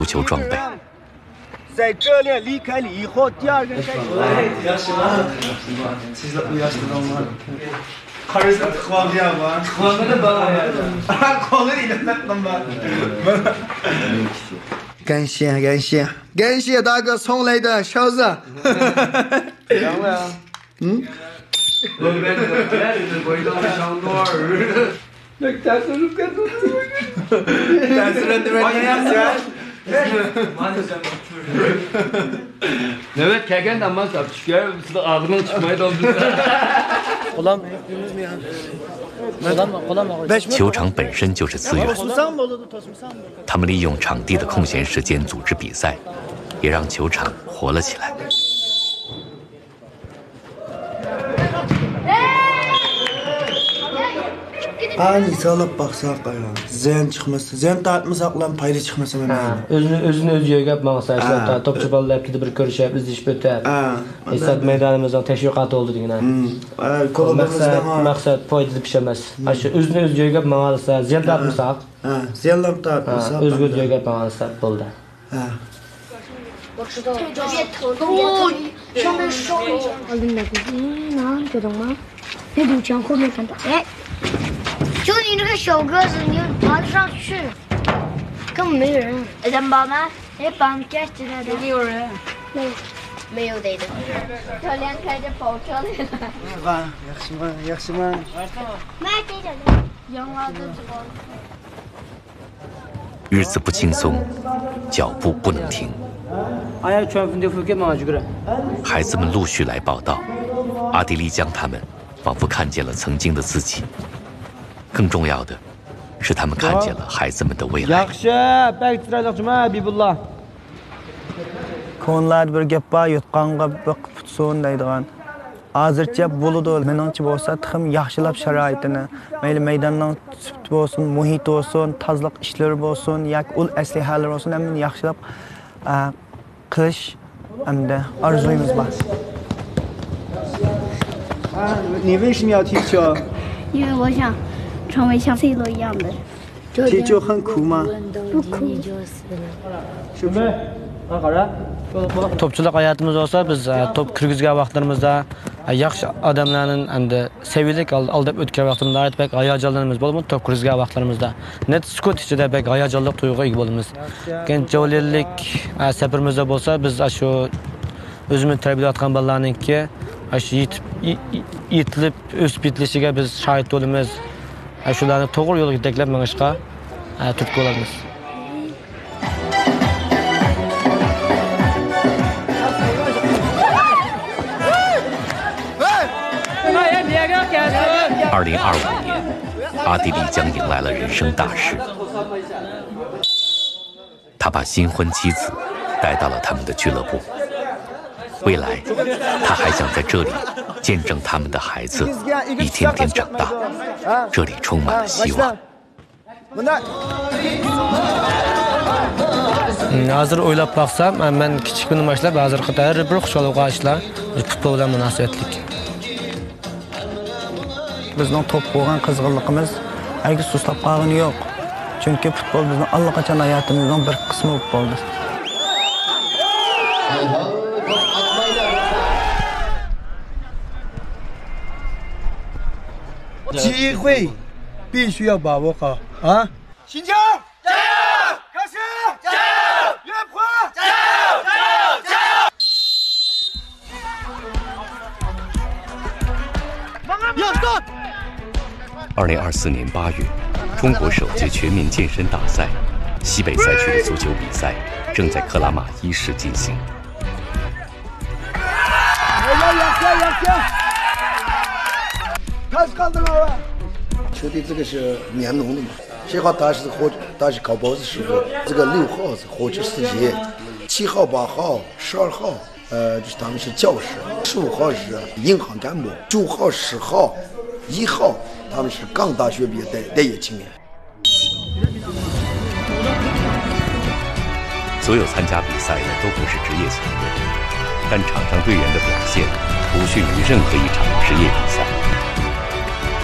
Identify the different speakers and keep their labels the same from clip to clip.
Speaker 1: 足球装备。
Speaker 2: 在这里离开了以后，第二个开始。感谢大哥送来的勺子。嗯。
Speaker 3: Evet, kelken namaz yap. Çıkıyor, ağzından çıkmaya doldu.
Speaker 1: 球场本身就是资源，他们利用场地的空闲时间组织比赛，也让球场活了起来。
Speaker 2: Ani salab baxsaq ziyan chiqmasa, ziyan tortmasaqlam foyda chiqmasa
Speaker 4: mana. O'zini joyiga maqsad ishlab, topchi bolalar hepkida bir ko'rishib, izlashib o'tib. Esat maydonimizning tashviqoti oldi degan. Maqsad foyda deb emas. Shu o'zini joyiga maqsad ziyan tortmasaq,
Speaker 2: ziyanlar tortmasaq,
Speaker 4: o'zga joyiga maqsad bo'ldi.
Speaker 5: 我知道，别头动，上面烧一下。哪觉得吗？那堵墙后面看到，哎，就你这个小个子，你爬得上去，根本没人。人帮吗？也帮干起来的。没有人。没有的。教练开着跑车来了。yaxshi man. 买这个。养娃子这个。
Speaker 1: 日子不轻松，脚步不能停。孩子们陆续来报道，阿迪丽江他们仿佛看见了曾经的自己，更重要的是他们看见了孩子们的未来。
Speaker 2: Ko'nlar bir gap bor, yutqonga biqib tutsin deydigan. Hozircha bo'ladi, meningcha bo'lsa, tixim yaxshilab sharoitini, mayli maydonning sifati bo'lsin, muhit bo'lsin, tozalik ishlari bo'lsin, yoki ul aslihalar bo'lsin, hammani yaxshilab qilish hamda orzuyimiz bor. 你为什么要踢球？
Speaker 5: 因为我想成为像 C 罗一样的。
Speaker 2: 踢球很苦吗？
Speaker 5: 不苦。
Speaker 2: 是不是？
Speaker 4: Topchilik hayotimiz olsa biz top kirgizgan vaqtlarimizda yaxshi odamlarning endi seviyalik aldab o'tgan vaqtimizda bek hayajonlarimiz bo'lib, top kirgizgan vaqtlarimizda net sukut ichida bek hayajonli tuyg'uga ega bo'lamiz. Keyin javonlik safirimizda bo'lsa biz shu o'zimiz tarbiyalayotgan bolalarningki shu yetilib o'sib yetilishiga biz shohid bo'lamiz. Shularni to'g'ri yo'lga yetaklab mangishga turtki bo'lamiz.
Speaker 1: 2025年，阿地利将迎来了人生大事。他把新婚妻子带到了他们的俱乐部，未来他还想在这里见证他们的孩子一天天长大。这里充满了希望。
Speaker 4: Hozir o'ylab baqsam, men kichikligimdan boshlab hozirgi har bir xushxabar ishlar futbol bilan munosabatlik.
Speaker 2: Bizning top bo'lgan qizg'inligimiz hargiz sustab qolgani yo'q. Chunki futbol bizning allaqachon hayotimizning bir qismi bo'lib qoldi. 机会必须要把握好啊！新疆加油！开始加油！岳坡加油！加油！加油！要动
Speaker 1: ！2024年8月，中国首届全民健身大赛西北赛区的足球比赛正在克拉玛依市进行。
Speaker 2: 开始干的了。球队这个是棉农的嘛，7号他是搞包子师傅，这个6号是火车司机，7号、8号、12号，就是他们是教师，15号是银行干部，9号、10号、1号。 他们是刚大学毕业待业青年。
Speaker 1: 所有参加比赛的都不是职业球员，但场上队员的表现不逊于任何一场职业比赛。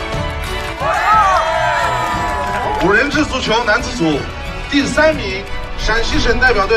Speaker 6: 5人制足球男子组第3名陕西省代表队。